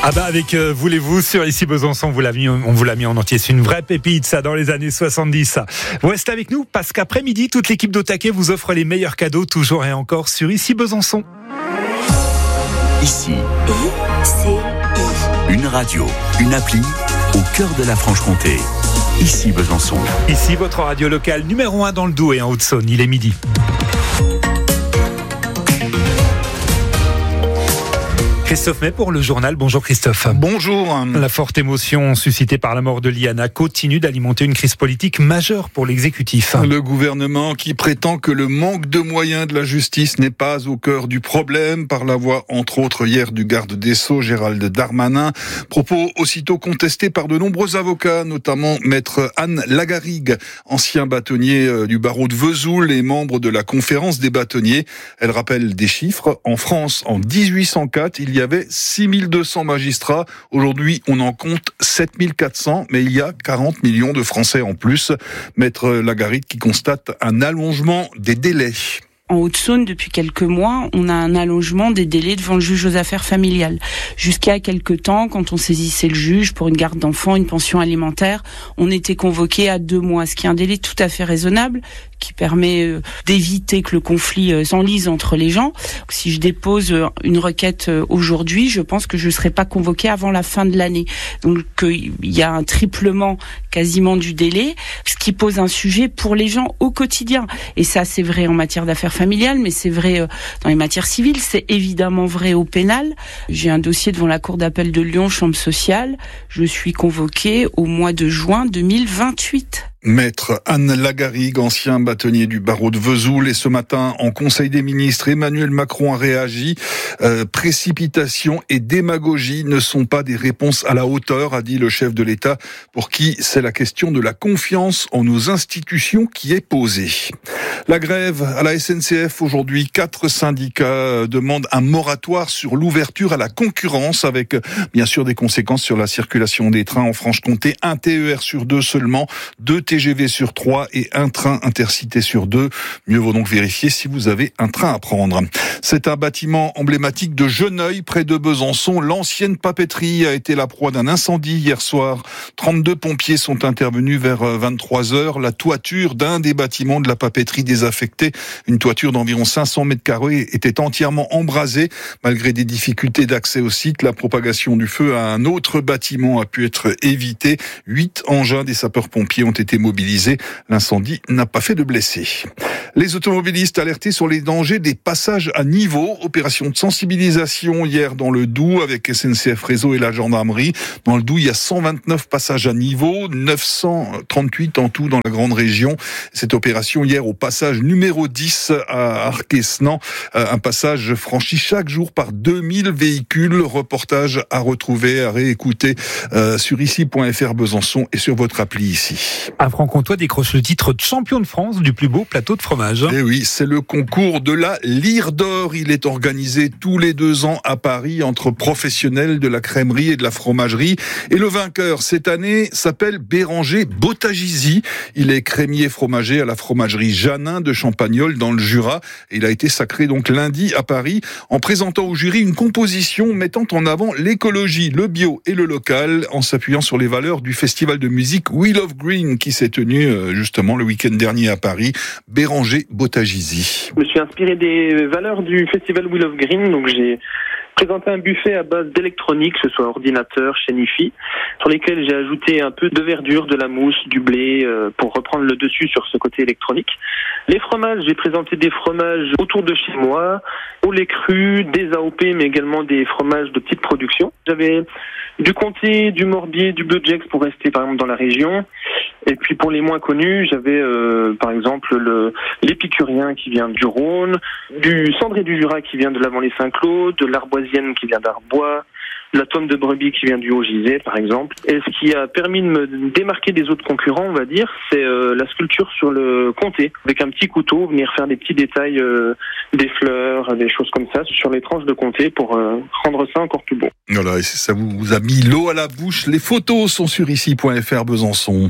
Ah bah avec Voulez-vous sur Ici Besançon, on vous l'a mis en entier. C'est une vraie pépite ça dans les années 70 ça. Vous restez avec nous parce qu'après-midi, toute l'équipe d'Au Taquet vous offre les meilleurs cadeaux toujours et encore sur Ici Besançon. Ici, une radio, une appli au cœur de la Franche-Comté. Ici Besançon. Ici votre radio locale numéro 1 dans le Doubs et en Haute-Saône. Il est midi. Christophe May pour le journal. Bonjour Christophe. Bonjour. La forte émotion suscitée par la mort de Liana continue d'alimenter une crise politique majeure pour l'exécutif. Le gouvernement qui prétend que le manque de moyens de la justice n'est pas au cœur du problème, par la voix entre autres hier du garde des Sceaux Gérald Darmanin. Propos aussitôt contestés par de nombreux avocats, notamment maître Anne Lagarrigue, ancien bâtonnier du barreau de Vesoul et membre de la conférence des bâtonniers. Elle rappelle des chiffres. En France, en 1804, il y avait 6200 magistrats. Aujourd'hui, on en compte 7400, mais il y a 40 millions de Français en plus. Maître Lagarrigue qui constate un allongement des délais. En Haute-Saône, depuis quelques mois, on a un allongement des délais devant le juge aux affaires familiales. Jusqu'à quelques temps, quand on saisissait le juge pour une garde d'enfants, une pension alimentaire, on était convoqué à 2 mois, ce qui est un délai tout à fait raisonnable, qui permet d'éviter que le conflit s'enlise entre les gens. Si je dépose une requête aujourd'hui, je pense que je ne serai pas convoqué avant la fin de l'année. Donc il y a un triplement quasiment du délai, ce qui pose un sujet pour les gens au quotidien. Et ça, c'est vrai en matière d'affaires familiales, mais c'est vrai dans les matières civiles, c'est évidemment vrai au pénal. J'ai un dossier devant la Cour d'appel de Lyon, chambre sociale. Je suis convoquée au mois de juin 2028. Maître Anne Lagarrigue, ancien bâtonnier du barreau de Vesoul, et ce matin en Conseil des ministres, Emmanuel Macron a réagi. Précipitation et démagogie ne sont pas des réponses à la hauteur, a dit le chef de l'État, pour qui c'est la question de la confiance en nos institutions qui est posée. La grève à la SNCF aujourd'hui, 4 syndicats demandent un moratoire sur l'ouverture à la concurrence, avec bien sûr des conséquences sur la circulation des trains en Franche-Comté. 1 TER sur 2 seulement, 2 TGV sur 3 et 1 train intercité sur 2. Mieux vaut donc vérifier si vous avez un train à prendre. C'est un bâtiment emblématique de Geneuil, près de Besançon. L'ancienne papeterie a été la proie d'un incendie hier soir. 32 pompiers sont intervenus vers 23h. La toiture d'un des bâtiments de la papeterie désaffectée, une toiture d'environ 500 mètres carrés, était entièrement embrasée. Malgré des difficultés d'accès au site, la propagation du feu à un autre bâtiment a pu être évitée. 8 engins des sapeurs-pompiers ont été mobilisés. L'incendie n'a pas fait de blessés. Les automobilistes alertés sur les dangers des passages à niveau. Opération de sensibilisation hier dans le Doubs avec SNCF Réseau et la gendarmerie. Dans le Doubs, il y a 129 passages à niveau, 938 en tout dans la grande région. Cette opération hier au passage numéro 10 à Arquesnan. Un passage franchi chaque jour par 2000 véhicules. Reportage à retrouver, à réécouter sur ici.fr Besançon et sur votre appli ici. Un Franc-Comtois décroche le titre de champion de France du plus beau plateau de fromage. Eh oui, c'est le concours de la Lyre d'Or. Il est organisé tous les 2 ans à Paris entre professionnels de la crèmerie et de la fromagerie. Et le vainqueur cette année s'appelle Béranger Bottagizy. Il est crémier fromager à la fromagerie Janin de Champagnole dans le Jura. Il a été sacré donc lundi à Paris en présentant au jury une composition mettant en avant l'écologie, le bio et le local en s'appuyant sur les valeurs du festival de musique Wheel of Green qui s'est tenu justement le week-end dernier à Paris. Béranger Bottagizy. Je me suis inspiré des valeurs du festival Wheel of Green, donc j'ai présenté un buffet à base d'électronique, que ce soit ordinateur, chaîne hi-fi, sur lesquels j'ai ajouté un peu de verdure, de la mousse, du blé, pour reprendre le dessus sur ce côté électronique. Les fromages, j'ai présenté des fromages autour de chez moi, au lait cru, des AOP, mais également des fromages de petite production. J'avais du comté, du morbier, du bleu Jex pour rester par exemple dans la région. Et puis pour les moins connus, j'avais par exemple l'épicurien qui vient du Rhône, du cendré du Jura qui vient de l'Avant-les-Saint-Claude, de l'arboisienne qui vient d'Arbois, la tome de brebis qui vient du Haut-Gisé, par exemple. Et ce qui a permis de me démarquer des autres concurrents, on va dire, c'est la sculpture sur le comté. Avec un petit couteau, venir faire des petits détails, des fleurs, des choses comme ça, sur les tranches de comté pour rendre ça encore plus beau. Voilà, et ça vous a mis l'eau à la bouche. Les photos sont sur ici.fr Besançon.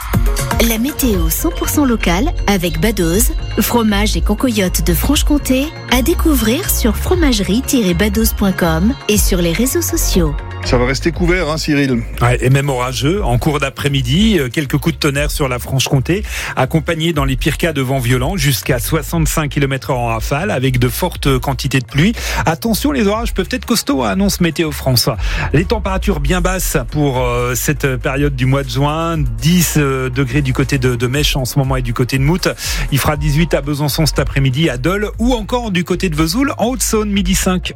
La météo 100% locale avec Badoz, fromage et concoyote de Franche-Comté, à découvrir sur fromagerie-badoz.com et sur les réseaux sociaux. Ça va rester couvert, hein, Cyril. Ouais, et même orageux, en cours d'après-midi, quelques coups de tonnerre sur la Franche-Comté, accompagnés dans les pires cas de vents violents, jusqu'à 65 km/h en rafale, avec de fortes quantités de pluie. Attention, les orages peuvent être costauds, annonce Météo France. Les températures bien basses pour cette période du mois de juin, 10 degrés du côté de Mèche en ce moment et du côté de Mout. Il fera 18 à Besançon cet après-midi, à Dole, ou encore du côté de Vesoul, en Haute-Saône, midi 5.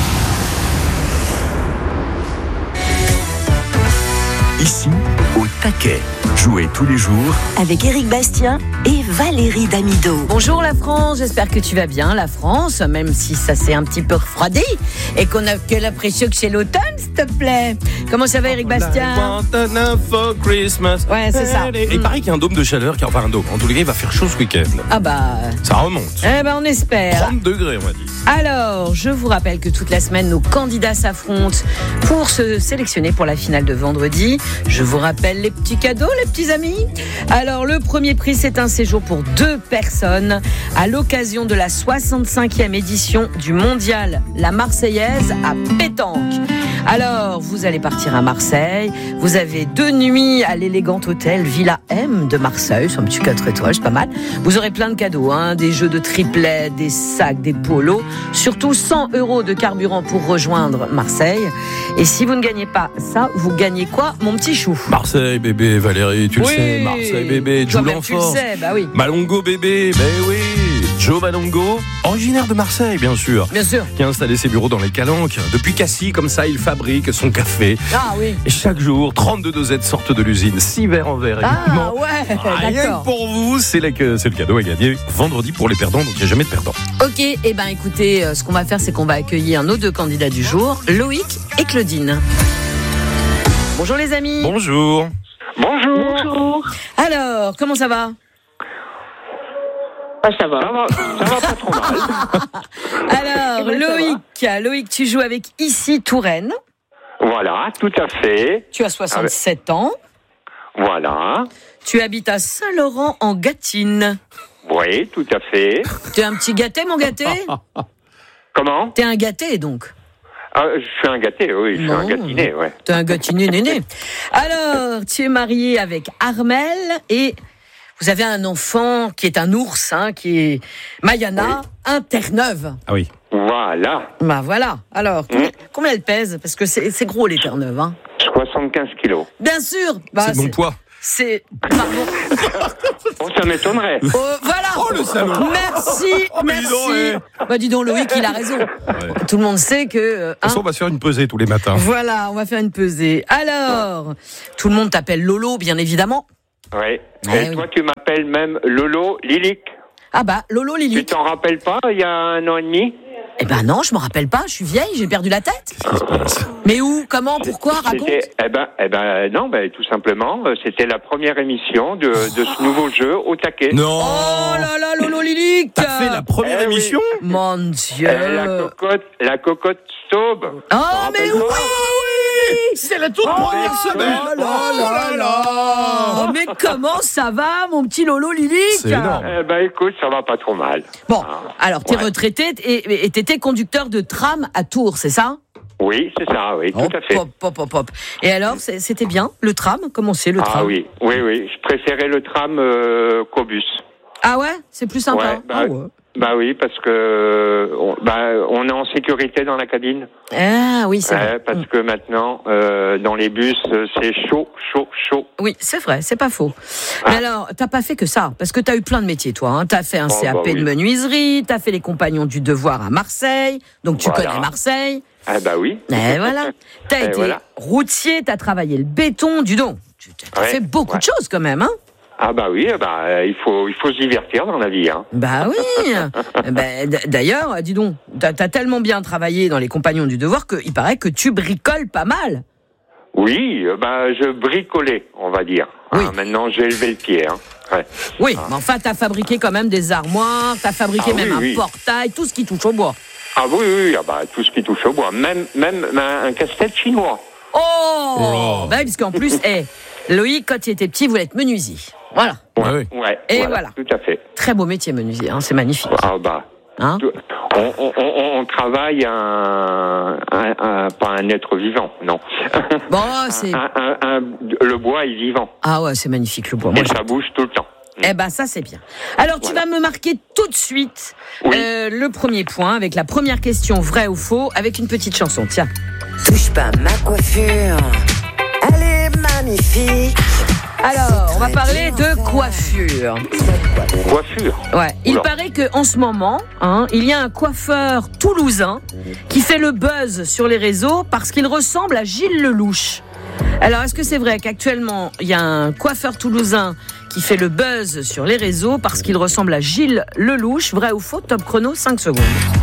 Ici, au taquet. Jouez tous les jours avec Éric Bastien et Valérie Damido. Bonjour la France, j'espère que tu vas bien. La France, même si ça s'est un petit peu refroidi et qu'on a que l'impression que c'est l'automne, s'il te plaît. Comment ça va, Éric Bastien? Ouais, c'est ça. Et il paraît qu'il y a un dôme de chaleur, enfin un dôme. En tous les cas, il va faire chaud ce week-end. Ah bah... Ça remonte. Eh ben, on espère. 30 degrés, on m'a dit. Alors, je vous rappelle que toute la semaine, nos candidats s'affrontent pour se sélectionner pour la finale de vendredi. Je vous rappelle les petits cadeaux, les petits amis. Alors, le premier prix, c'est un séjour pour 2 personnes à l'occasion de la 65e édition du Mondial La Marseillaise à Pétanque. Alors, vous allez partir à Marseille. Vous avez 2 nuits à l'élégant hôtel Villa M de Marseille. C'est un petit 4 étoiles, c'est pas mal. Vous aurez plein de cadeaux, hein, des jeux de triplet, des sacs, des polos. Surtout 100 € de carburant pour rejoindre Marseille. Et si vous ne gagnez pas ça, vous gagnez quoi, mon petit chou? Marseille, bébé, Valérie, tu le sais. Marseille, bébé, Joe Lanfort. Tu le sais, bah oui. Malongo, bébé, mais oui. Joe Malongo, originaire de Marseille, bien sûr. Bien sûr. Qui a installé ses bureaux dans les Calanques. Depuis Cassis, comme ça, il fabrique son café. Ah oui. Et chaque jour, 32 dosettes sortent de l'usine. 6 verres en verre, Ah ouais, rien d'accord. que pour vous, c'est le cadeau à gagner vendredi pour les perdants, donc il n'y a jamais de perdant. Ok, et ben écoutez, ce qu'on va faire, c'est qu'on va accueillir nos 2 candidats du jour, Loïc et Claudine. Bonjour les amis. Bonjour. Bonjour. Alors, comment ça va? Ça va pas trop mal. Alors, Loïc, tu joues avec Ici Touraine. Voilà, tout à fait. Tu as 67 ans. Voilà. Tu habites à Saint-Laurent en Gâtine. Oui, tout à fait. T'es un petit gâté, mon gâté? Comment? T'es un gâté, donc. Je suis un gâté, oui, je suis un gâtiné, ouais. T'es un gâtiné néné. Alors, tu es marié avec Armel et vous avez un enfant qui est un ours, hein, qui est Mayana, un Terre-Neuve. Ah oui. Voilà. Bah voilà. Alors, combien elle pèse? Parce que c'est gros les Terre-Neuve, hein. 75 kilos. Bien sûr. Bah, c'est mon poids. C'est... Pardon. Oh, ça m'étonnerait. Voilà. Oh, le salaud. Merci. Bah dis donc, Loïc, il a raison. Ouais. Tout le monde sait que... De toute façon, on va se faire une pesée tous les matins. Voilà, on va faire une pesée. Alors, tout le monde t'appelle Lolo, bien évidemment. Oui. Ah, Et toi, tu m'appelles même Lolo Lilic. Ah bah, Lolo Tu Lilic. t'en rappelles pas, il y a 1 an et demi? Eh ben non, je me rappelle pas, je suis vieille, j'ai perdu la tête. Qu'est-ce qui se passe? Mais où? Comment? Pourquoi? Raconte. Tout simplement, c'était la première émission de ce nouveau jeu au taquet. Non. Oh là là, Lolo Lilic. T'as fait la première Eh oui. émission? Mon Dieu. La cocotte Staube. Oh, mais oui. C'est la toute première semaine. Oh là là. Oh, mais comment ça va, mon petit Lolo Lilic? C'est énorme. Écoute, ça va pas trop mal. Bon, alors t'es Ouais. retraité et t'étais conducteur de tram à Tours, c'est ça? Oui, c'est ça, oui, tout à fait. Hop. Et alors, c'était bien, le tram? Comment c'est, le tram? Ah oui. Je préférais le tram qu'au bus. Ah ouais? C'est plus sympa? Ouais, Ah ouais. Bah oui, parce que on est en sécurité dans la cabine. Ah oui, c'est vrai. Parce que maintenant, dans les bus, c'est chaud. Oui, c'est vrai, c'est pas faux. Mais alors, t'as pas fait que ça, parce que t'as eu plein de métiers, toi. Hein. T'as fait un CAP de menuiserie, t'as fait les Compagnons du Devoir à Marseille, donc tu connais Marseille. Ah bah oui. Et voilà. T'as été routier, t'as travaillé le béton, dis donc. T'as fait beaucoup de choses quand même, hein. Ah bah oui, il faut se divertir dans la vie, hein. Bah oui. D'ailleurs, dis donc, t'as tellement bien travaillé dans les Compagnons du Devoir qu'il paraît que tu bricoles pas mal. Oui, je bricolais, on va dire. Oui. Maintenant, j'ai levé le pied, hein. Ouais. Oui, mais enfin, t'as fabriqué quand même des armoires, t'as fabriqué un portail, tout ce qui touche au bois. Ah oui, tout ce qui touche au bois, même un casse-tête chinois. Oh bah oui, parce qu'en plus, Loïc, quand il était petit, voulait être menuisier. Voilà. Ouais. Et voilà. Tout à fait. Très beau métier, menuisier, hein, c'est magnifique. Ah bah. Hein? On travaille pas un être vivant, non. Bon, c'est... le bois est vivant. Ah ouais, c'est magnifique le bois. Et ça bouge tout le temps. Eh ben ça c'est bien. Alors tu vas me marquer tout de suite le premier point avec la première question, vrai ou faux, avec une petite chanson. Tiens. Touche pas ma coiffure, elle est magnifique. Alors, on va parler de coiffure. Coiffure. Ouais. Il paraît que en ce moment, il y a un coiffeur toulousain qui fait le buzz sur les réseaux parce qu'il ressemble à Gilles Lelouch. Alors, est-ce que c'est vrai qu'actuellement, il y a un coiffeur toulousain qui fait le buzz sur les réseaux parce qu'il ressemble à Gilles Lelouch? Vrai ou faux? Top chrono, 5 secondes.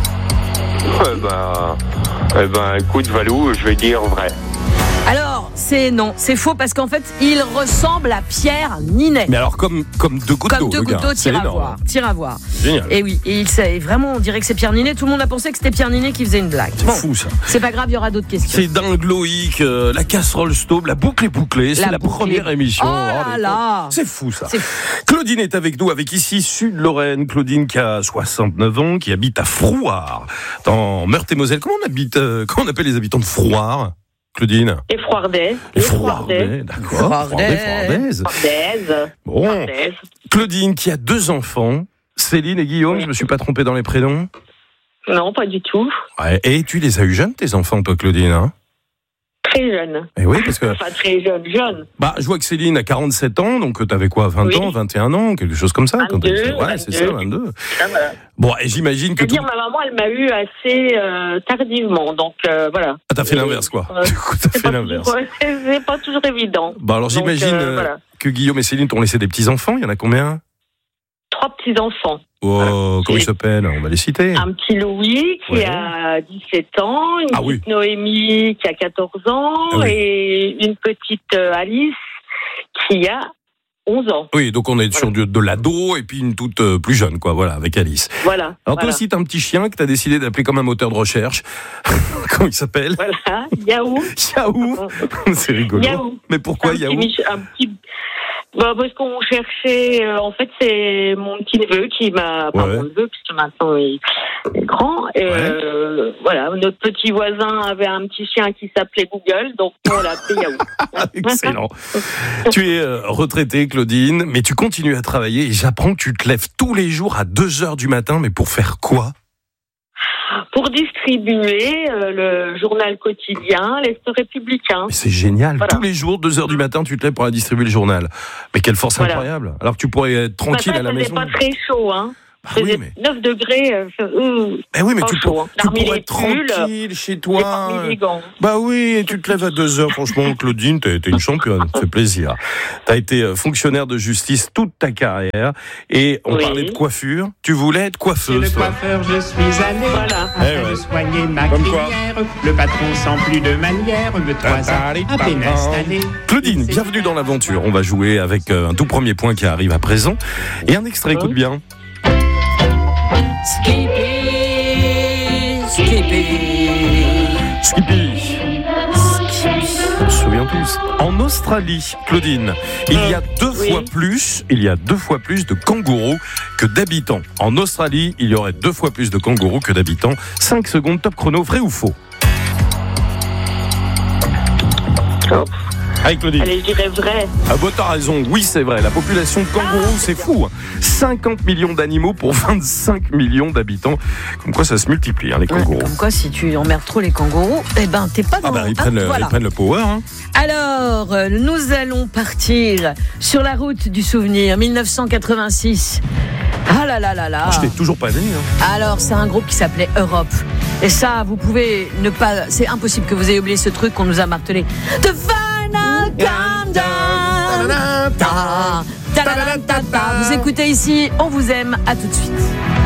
Écoute, Valou, je vais dire vrai. Alors, c'est faux parce qu'en fait, il ressemble à Pierre Ninet. Mais alors, comme deux gouttes d'eau. Comme deux gouttes d'eau, tire à voir. Génial. Et oui, et vraiment, on dirait que c'est Pierre Ninet. Tout le monde a pensé que c'était Pierre Ninet qui faisait une blague. C'est fou, ça. C'est pas grave, il y aura d'autres questions. C'est dingue, Loïc, la casserole stove, la boucle est bouclée. C'est la première émission. Oh là là. C'est fou, ça. Claudine est avec nous, avec ici Sud-Lorraine. Claudine qui a 69 ans, qui habite à Frouard, dans Meurthe-et-Moselle. Comment on appelle les habitants de Frouard, Claudine? Et Frouardais. D'accord. Frouardaise. Bon. Claudine qui a 2 enfants, Céline et Guillaume, je me suis pas trompé dans les prénoms? Non, pas du tout. Ouais. Et tu les as eu jeunes, tes enfants, toi, Claudine, hein? Très jeune. Et oui, parce que... Enfin, très jeune. Bah, je vois que Céline a 47 ans, donc t'avais quoi, 20 ans, 21 ans, quelque chose comme ça? 22, ouais, c'est ça, 22. Ah, voilà. Bon, et j'imagine que... C'est-à-dire, ma maman, elle m'a eu assez tardivement, donc voilà. Ah, t'as fait l'inverse, quoi. Du coup, t'as fait l'inverse. C'est pas toujours évident. Bah, alors j'imagine que Guillaume et Céline t'ont laissé des petits-enfants, il y en a combien? 3 petits-enfants. Oh, voilà. Comment ils s'appellent? On va les citer. Un petit Louis qui a 17 ans, une petite Noémie qui a 14 ans et une petite Alice qui a 11 ans. Oui, donc on est sur de l'ado et puis une toute plus jeune, quoi, voilà, avec Alice. Voilà. Alors toi aussi, t'as un petit chien que t'as décidé d'appeler comme un moteur de recherche. Comment il s'appelle? Voilà, Yaou. C'est rigolo. Yaou. Mais pourquoi Yaou? Parce qu'on cherchait, en fait, c'est mon petit neveu qui m'a, mon neveu, puisque maintenant il est grand. Voilà, notre petit voisin avait un petit chien qui s'appelait Google, donc on l'a appelé Yaou. Excellent. Tu es retraitée, Claudine, mais tu continues à travailler et j'apprends que tu te lèves tous les jours à 2h du matin, mais pour faire quoi? Pour distribuer le journal quotidien, l'Est républicain. Mais c'est génial. Voilà. Tous les jours, 2h du matin, tu te lèves pour aller distribuer le journal. Mais quelle force incroyable. Alors que tu pourrais être tranquille à la maison. C'est pas très chaud, hein. Faisait 9 degrés. Oui, mais tu pourrais être tranquille chez toi. Bah oui, et tu te lèves à 2h. Franchement, Claudine, t'es une championne. Ça fait plaisir. T'as été fonctionnaire de justice toute ta carrière. Et on parlait de coiffure. Tu voulais être coiffeuse. Chez le coiffeur, je suis allé afin de soigner ma crinière. Le patron, sans plus de manière, me 3 ans à peine installé. Claudine, bienvenue dans l'aventure. On va jouer avec un tout premier point qui arrive à présent. Et un extrait, écoute bien. Skippy. On se souvient tous. En Australie, Claudine, il y a deux fois plus de kangourous que d'habitants. En Australie, il y aurait 2 fois plus de kangourous que d'habitants. 5 secondes, top chrono, vrai ou faux? Allez, Claudine. Allez, je dirais vrai. Ah bah t'as raison, oui c'est vrai. La population de kangourous, c'est fou. 50 millions d'animaux pour 25 millions d'habitants. Comme quoi ça se multiplie, les kangourous. Comme quoi, si tu emmerdes trop les kangourous, t'es pas dans ils prennent le power. Alors, nous allons partir sur la route du souvenir, 1986. Ah là là là là. Je n'étais toujours pas né. Alors, c'est un groupe qui s'appelait Europe. Et ça, vous pouvez ne pas... C'est impossible que vous ayez oublié ce truc qu'on nous a martelé. The Final Countdown. Vous écoutez ici, on vous aime, à tout de suite.